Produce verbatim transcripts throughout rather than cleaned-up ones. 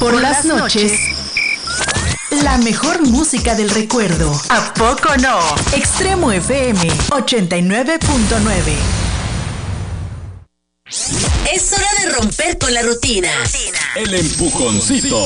Por las noches, la mejor música del recuerdo. ¿A poco no? Extremo F M ochenta y nueve punto nueve. Es hora de romper con la rutina. El empujoncito.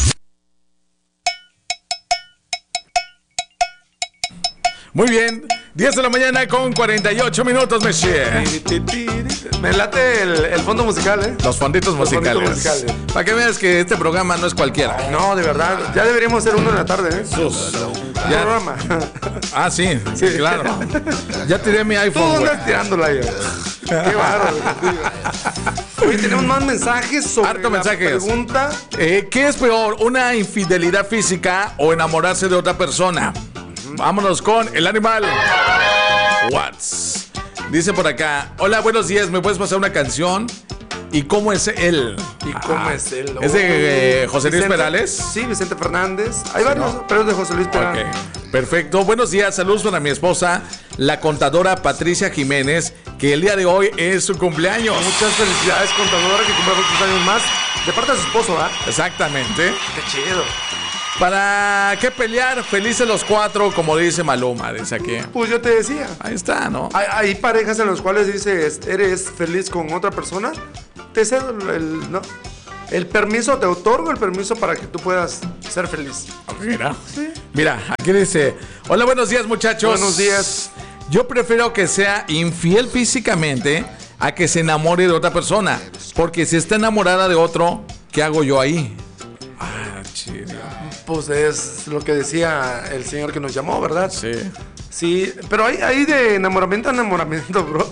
Muy bien, diez de la mañana con cuarenta y ocho minutos, Monsieur. Me late el, el fondo musical, ¿eh? Los fonditos Los musicales. fonditos musicales. Para que veas que este programa no es cualquiera. Ay, no, de verdad. Ya deberíamos hacer uno en la tarde, ¿eh? Sus. Ya. Programa. Ah, sí, sí, claro. Ya tiré mi Tú iPhone. andas güey. tirándola ahí. Qué bárbaro. Hoy tenemos más mensajes sobre Harto la mensajes. pregunta. Eh, ¿Qué es peor, una infidelidad física o enamorarse de otra persona? Vámonos con el animal. What's? Dice por acá, hola, buenos días, ¿me puedes pasar una canción? ¿Y cómo es él? ¿Y cómo Ah, es él? ¿Es de eh, José Luis Vicente- Perales? Sí, Vicente Fernández. Hay varios, ¿no? pero es de José Luis Perales. Ok, perfecto. Buenos días, saludos para mi esposa, la contadora Patricia Jiménez, que el día de hoy es su cumpleaños. Muchas felicidades, contadora, que cumple muchos años más. De parte de su esposo, ¿ah? Exactamente. Qué chido. ¿Para qué pelear? Felices los cuatro, como dice Maluma, dice aquí. Pues yo te decía. Ahí está, ¿no? Hay, hay parejas en las cuales dices, eres feliz con otra persona, te cedo el, el- no, el permiso, te otorgo el permiso para que tú puedas ser feliz. Mira, mira, aquí dice, hola, buenos días, muchachos. Buenos días. Yo prefiero que sea infiel físicamente a que se enamore de otra persona, porque si está enamorada de otro, ¿qué hago yo ahí? Ah, chido. Pues es lo que decía el señor que nos llamó, ¿verdad? Sí. Sí, pero hay, hay de enamoramiento a enamoramiento, bro.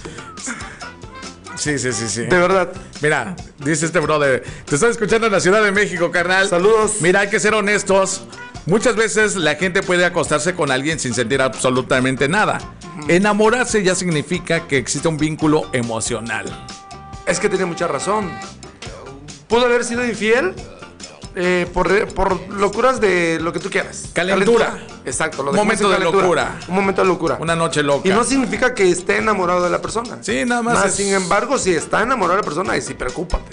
Sí, sí, sí, sí. De verdad. Mira, dice este brother, te estoy escuchando en la Ciudad de México, carnal. Saludos. Mira, hay que ser honestos. Muchas veces la gente puede acostarse con alguien sin sentir absolutamente nada. Enamorarse ya significa que existe un vínculo emocional. Es que tiene mucha razón. Pudo haber sido infiel eh, por, por locuras de lo que tú quieras. Calentura. Exacto. Lo Un dejamos momento en de calentura. locura. Un momento de locura. Una noche loca. Y no significa que esté enamorado de la persona. Sí, nada más es- Sin embargo, si está enamorado de la persona, ahí sí preocúpate.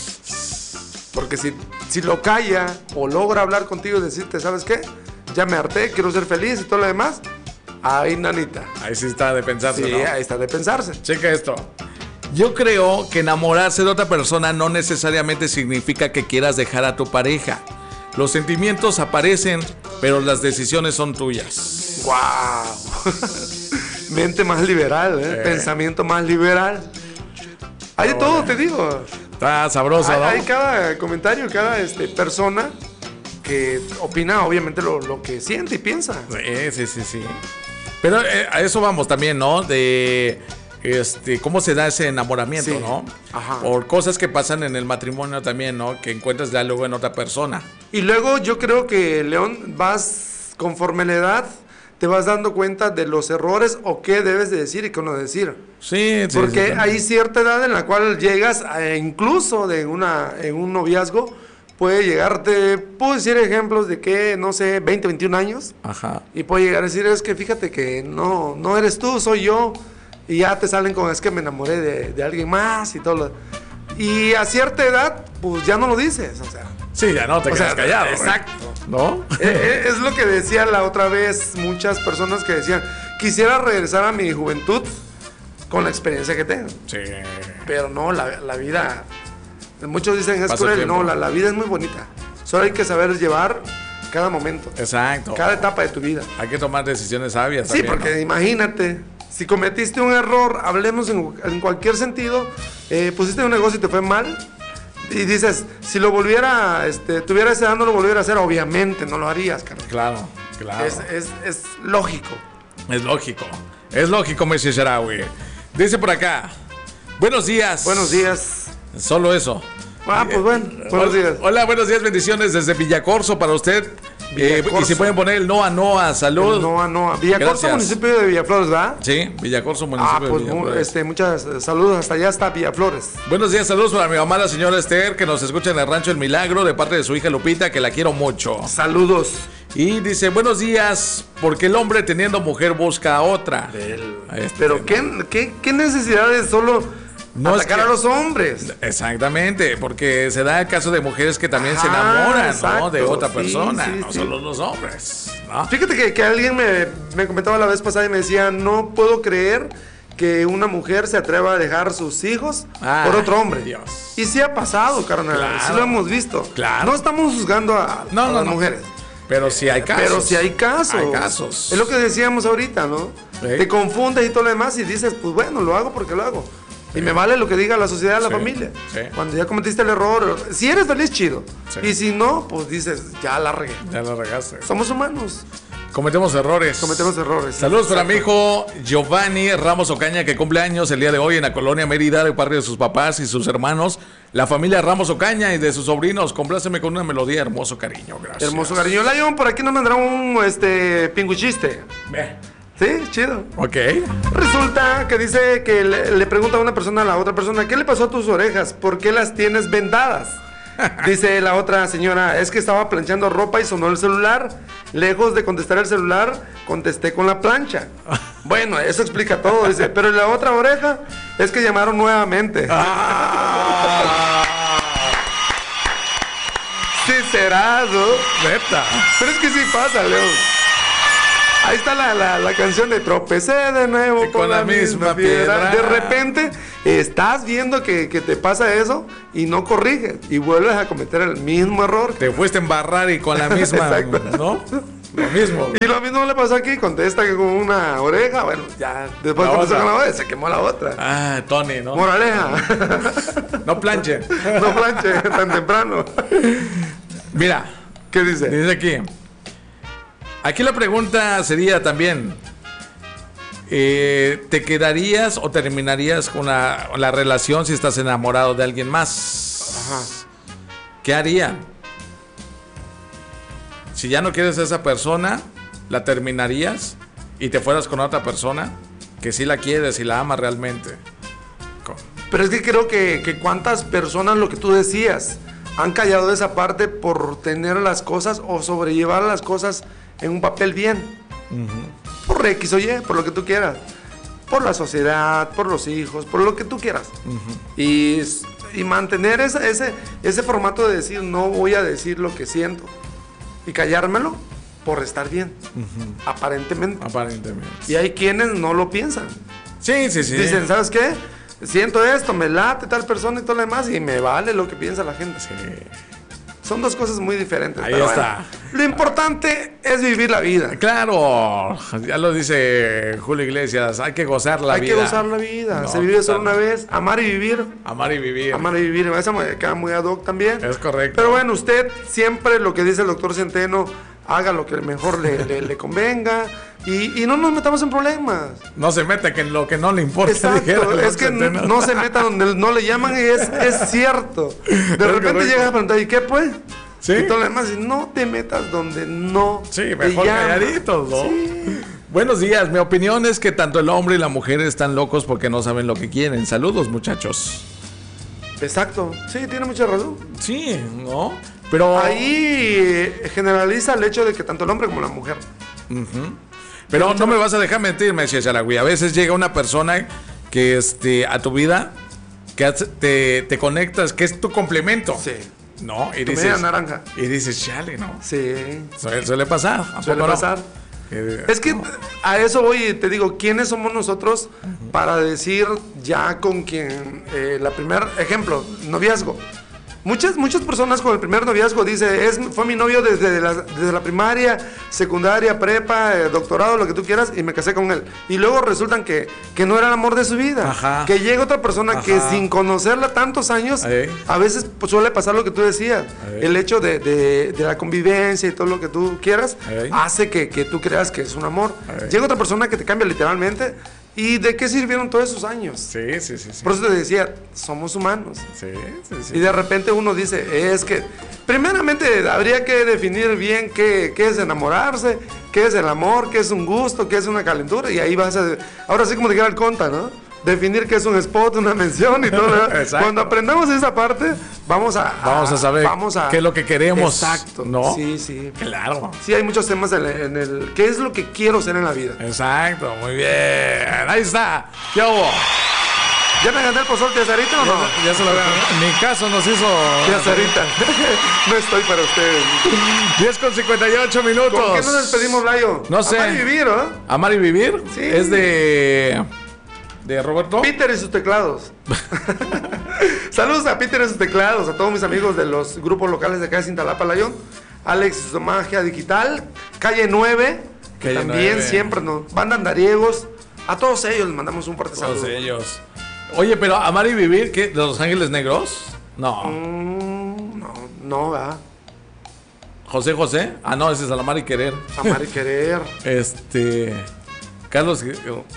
Porque si, si lo calla o logra hablar contigo y decirte, ¿sabes qué? Ya me harté, quiero ser feliz y todo lo demás. Ahí, nanita. Ahí sí está de pensarse, Sí, ¿no? ahí está de pensarse. Checa esto. Yo creo que enamorarse de otra persona no necesariamente significa que quieras dejar a tu pareja. Los sentimientos aparecen, pero las decisiones son tuyas. ¡Wow! Mente más liberal, ¿eh? Eh. Pensamiento más liberal. Hay de todo, te digo. Está sabroso, Hay, ¿no? hay cada comentario, cada este, persona que opina, obviamente, lo, lo que siente y piensa. Sí, sí, sí, sí. Pero eh, a eso vamos también, ¿no? De este cómo se da ese enamoramiento, Sí. ¿no? Ajá. Por cosas que pasan en el matrimonio también, ¿no? Que encuentras ya luego en otra persona. Y luego yo creo que, León, vas, conforme la edad, te vas dando cuenta de los errores o qué debes de decir y qué no decir. Sí, sí. Porque sí, hay cierta edad en la cual llegas, a, incluso de una, en un noviazgo, puede llegarte, puedo decir ejemplos de que, no sé, veinte, veintiún años, Ajá. y puede llegar a decir, es que fíjate que no, no eres tú, soy yo, y ya te salen con, es que me enamoré de, de alguien más y todo lo... Y a cierta edad, pues ya no lo dices, o sea... Sí, ya no te O quedas sea, callado. exacto. ¿No? Eh, eh, es lo que decía la otra vez muchas personas que decían, quisiera regresar a mi juventud con la experiencia que tengo. Sí. Pero no, la, la vida, muchos dicen es Pasa cruel, tiempo. no, la, la vida es muy bonita. Solo hay que saber llevar cada momento, Exacto. cada etapa de tu vida. Hay que tomar decisiones sabias. Sí, también, porque ¿no? imagínate, si cometiste un error, hablemos en, en cualquier sentido, eh, pusiste un negocio y te fue mal, y dices, si lo volviera, este, tuviera esa edad, no lo volviera a hacer, obviamente no lo harías, carnal. Claro, claro. Es, es, es lógico. Es lógico. Es lógico, Messi Sharawi. Dice por acá. Buenos días. Buenos días. Solo eso. Ah, pues bueno, buenos Hola, días. Hola, buenos días, bendiciones desde Villacorso para usted. Eh, Villacorso. y si pueden poner el Noa Noa, salud. Noa, Noa. Villacorso, Gracias. municipio de Villaflores, ¿verdad? Sí, Villacorso, municipio Ah, pues de mu- Villaflores. este, muchas eh, saludos, hasta allá está Villaflores. Buenos días, saludos para mi mamá, la señora Esther, que nos escucha en el Rancho El Milagro, de parte de su hija Lupita, que la quiero mucho. Saludos. Y dice, buenos días, porque el hombre teniendo mujer busca a otra. Este, Pero ¿qué, qué, qué necesidad de solo No atacar es que, a los hombres. Exactamente, porque se da el caso de mujeres que también Ajá, se enamoran, exacto, ¿no? De otra persona, sí, sí, no sí. solo los hombres, ¿no? Fíjate que, que alguien me, me comentaba la vez pasada y me decía, no puedo creer que una mujer se atreva a dejar sus hijos ah, por otro hombre. Dios. Y sí ha pasado, carnal, claro, sí lo hemos visto. Claro. No estamos juzgando a, no, a no, las no. mujeres. Pero sí hay casos. Pero sí hay casos. Hay casos. Es lo que decíamos ahorita, ¿no? ¿Sí? Te confundes y todo lo demás y dices, pues bueno, lo hago porque lo hago. Sí. Y me vale lo que diga la sociedad, la sí. familia. Sí. Cuando ya cometiste el error, si eres feliz, chido. Sí. Y si no, pues dices, ya la regué. Ya la regaste. Somos humanos. Cometemos errores. Cometemos errores. Saludos para mi hijo Giovanni Ramos Ocaña, que cumple años el día de hoy en la colonia Mérida, de parte de sus papás y sus hermanos, la familia Ramos Ocaña y de sus sobrinos. Compláceme con una melodía, hermoso cariño. Gracias. Hermoso cariño. Lion, por aquí nos mandaron un este, pinguchiste. Ve. Sí, chido. Ok. Resulta que dice que le, le pregunta a una persona a la otra persona, ¿qué le pasó a tus orejas? ¿Por qué las tienes vendadas? Dice la otra señora, es que estaba planchando ropa y sonó el celular. Lejos de contestar el celular, contesté con la plancha. Bueno, eso explica todo, dice. Pero la otra oreja es que llamaron nuevamente. Ah. Sí será, ¿no? Neta. Pero es que sí pasa, Leo. Ahí está la, la, la canción de tropecé de nuevo con, con la, la misma piedra. piedra. De repente estás viendo que, que te pasa eso y no corriges y vuelves a cometer el mismo error. Te fuiste a embarrar y con la misma, ¿no? Lo mismo. Y lo mismo le pasó aquí, contesta que con una oreja, bueno, ya después contestó con la otra, se quemó la otra. Ah, Tony, ¿no? Moraleja. No planche. No planche tan temprano. Mira. ¿Qué dice? Dice aquí. Aquí la pregunta sería también, eh, ¿te quedarías o terminarías con la, la relación si estás enamorado de alguien más? Ajá. ¿Qué haría? Si ya no quieres a esa persona, ¿la terminarías y te fueras con otra persona que sí la quieres y la amas realmente? Pero es que creo que, que cuántas personas, lo que tú decías, han callado de esa parte por tener las cosas o sobrellevar las cosas en un papel bien, uh-huh. por X o Y, por lo que tú quieras, por la sociedad, por los hijos, por lo que tú quieras, uh-huh. y, y mantener ese, ese, ese formato de decir no voy a decir lo que siento y callármelo por estar bien, uh-huh. aparentemente. Aparentemente. Y hay quienes no lo piensan. Sí, sí, sí. Dicen, ¿sabes qué? Siento esto, me late tal persona y todo lo demás y me vale lo que piensa la gente. Sí. Son dos cosas muy diferentes. Ahí pero está. Bueno, lo importante es vivir la vida. Claro, ya lo dice Julio Iglesias, hay que gozar la hay vida. Hay que gozar la vida, no, se vive solo una vez, amar y vivir. Amar y vivir. Amar y vivir, esa me queda muy ad hoc también. Es correcto. Pero bueno, usted siempre lo que dice el doctor Centeno, haga lo que mejor le, le, le convenga. Y, y no nos metamos en problemas. No se meta en lo que no le importa. Exacto, es que no, no se meta donde no le llaman y es, es cierto. De es repente correcto. Llegas a preguntar, ¿y qué pues? ¿Sí? Y todo lo demás, y no te metas donde no sí, mejor calladitos, ¿no? Sí. Buenos días, mi opinión es que tanto el hombre y la mujer están locos porque no saben lo que quieren. Saludos, muchachos. Exacto, sí, tiene mucha razón. Sí, ¿no? Pero ahí generaliza el hecho de que tanto el hombre como la mujer. Uh-huh. Pero no me vas a dejar mentir, me decía Charagüey. A veces llega una persona que este, a tu vida que te, te conectas, que es tu complemento. Sí. ¿No? Y tu dices, media naranja. Y dices, chale, ¿no? Sí. Suele, suele pasar. ¿A suele poco pasar. No? Eh, es que no. A eso voy y te digo, ¿quiénes somos nosotros uh-huh. para decir ya con quien, eh, la primer ejemplo, noviazgo? Muchas, muchas personas con el primer noviazgo dice, es, fue mi novio desde la, desde la primaria, secundaria, prepa, eh, doctorado, lo que tú quieras, y me casé con él. Y luego resultan que, que no era el amor de su vida. Ajá. Que llega otra persona Ajá. que sin conocerla tantos años, Ahí. a veces pues, suele pasar lo que tú decías. Ahí. El hecho de, de, de la convivencia y todo lo que tú quieras, Ahí. hace que, que tú creas que es un amor. Ahí. Llega otra persona que te cambia literalmente. ¿Y de qué sirvieron todos esos años? Sí, sí, sí. sí. Por eso te decía, somos humanos. Sí, sí, sí. Y de repente uno dice, es que, primeramente habría que definir bien qué, qué es enamorarse, qué es el amor, qué es un gusto, qué es una calentura. Y ahí vas a... Ahora sí como dijera el Conta, ¿no? Definir qué es un spot, una mención y todo. Cuando aprendamos esa parte, vamos a, a vamos a saber vamos a, qué es lo que queremos. Exacto. ¿No? Sí, sí. Claro. Sí, hay muchos temas en, en el qué es lo que quiero ser en la vida. Exacto, muy bien. Ahí está. ¿Qué hubo? ¿Ya me gané el pozol, tía Sarita, o no? Ya, ya se lo ganan. Mi caso nos hizo. Tía Sarita. No estoy para ustedes. diez con cincuenta y ocho minutos. ¿Con qué nos despedimos, Layo? No sé. Amar y vivir, ¿eh? Amar y vivir. Sí. Es de. De Roberto. Peter y sus teclados. Saludos a Peter y sus teclados, a todos mis amigos de los grupos locales de acá de Cintalapa, Layo. Alex y su magia digital. Calle nueve. Que Calle también nueve. siempre nos. Banda Andariegos. A todos ellos les mandamos un fuerte Todos saludo. ellos. Oye, pero Amar y vivir, ¿qué? ¿De Los Ángeles Negros? No. Mm, no, no, ¿verdad? José José. Ah, no, ese es Amar y querer. Amar y querer. Este. Carlos.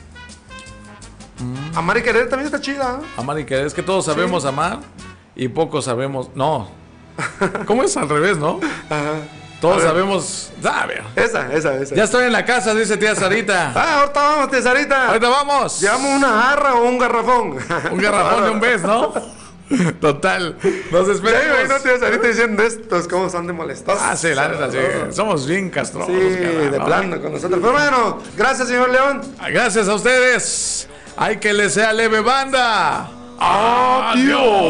Amar y querer también está chida. ¿eh? Amar y querer. Es que todos sabemos Sí. amar y pocos sabemos. No. ¿Cómo es al revés, no? Ajá. Todos A ver. sabemos. A ver. Esa, esa, esa. Ya estoy en la casa, dice tía Sarita. Ah, ahorita vamos, tía Sarita. Ahorita vamos. ¿Llevamos una jarra o un garrafón? Un garrafón de un mes, ¿no? Total. Nos Ya despedimos. imagino, tía Sarita diciendo estos, cómo son de molestos. Ah, sí, la neta, sí. Somos bien castrosos. Sí, carnal, de ¿no? plano con nosotros. Pero bueno, gracias, señor León. Gracias a ustedes. Hay que le sea leve, banda. Adiós.